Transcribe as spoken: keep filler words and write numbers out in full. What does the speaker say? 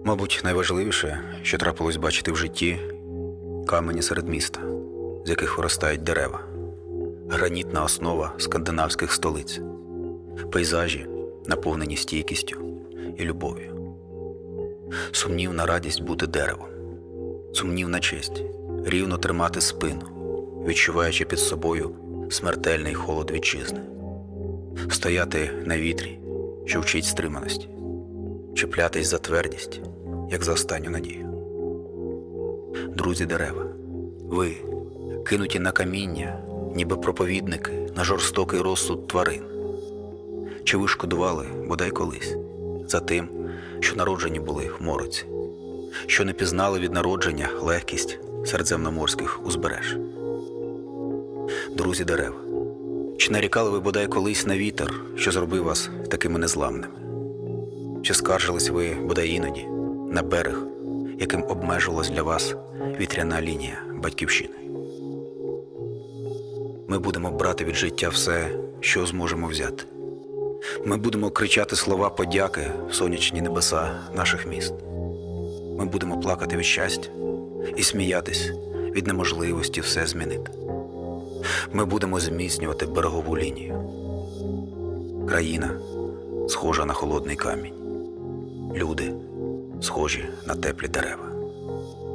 Мабуть, найважливіше, що трапилось бачити в житті – камені серед міста, з яких виростають дерева, гранітна основа скандинавських столиць, пейзажі, наповнені стійкістю і любов'ю. Сумнівна радість бути деревом, сумнівна честь – рівно тримати спину, відчуваючи під собою смертельний холод вітчизни, стояти на вітрі, що вчить стриманості, чіплятись за твердість, як за останню надію. Друзі дерева, ви, кинуті на каміння, ніби проповідники на жорстокий розсуд тварин. Чи ви шкодували, бодай колись, за тим, що народжені були в мороці, що не пізнали від народження легкість середземноморських узбереж? Друзі дерева, чи нарікали ви бодай колись на вітер, що зробив вас такими незламними? Чи скаржились ви бодай іноді на берег, яким обмежувалась для вас вітряна лінія батьківщини? Ми будемо брати від життя все, що зможемо взяти. Ми будемо кричати слова подяки в сонячні небеса наших міст. Ми будемо плакати від щастя і сміятись від неможливості все змінити. Ми будемо зміцнювати берегову лінію. Країна схожа на холодний камінь. Люди схожі на теплі дерева.